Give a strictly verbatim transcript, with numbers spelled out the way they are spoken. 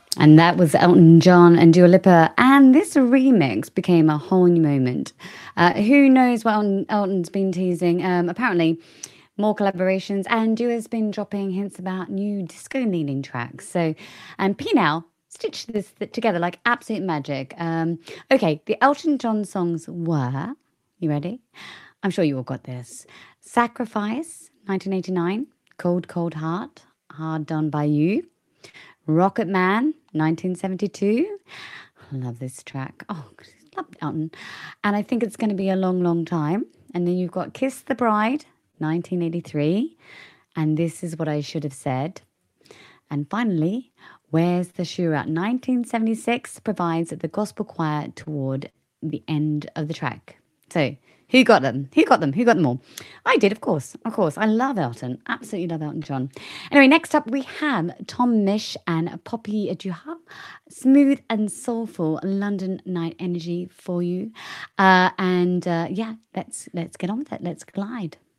And that was Elton John and Dua Lipa. And this remix became a whole new moment. Uh, who knows what Elton, Elton's been teasing? Um, apparently, more collaborations. And Dua's been dropping hints about new disco leaning tracks. So, and P now stitched this th- together like absolute magic. Um, okay, the Elton John songs were, you ready? I'm sure you all got this. Sacrifice, nineteen eighty-nine. Cold, Cold Heart, Hard Done by You. Rocket Man, nineteen seventy-two. I love this track. Oh, I love Elton. And I think it's going to be a long, long time. And then you've got Kiss the Bride, nineteen eighty-three. And This Is What I Should Have Said. And finally, Where's the Shoe At? nineteen seventy-six provides the gospel choir toward the end of the track. So, who got them? Who got them? Who got them all? I did, of course. Of course. I love Elton. Absolutely love Elton John. Anyway, next up we have Tom Misch and Poppy Duha. Smooth and soulful London night energy for you. Uh, and uh, yeah, let's let's get on with it. Let's glide.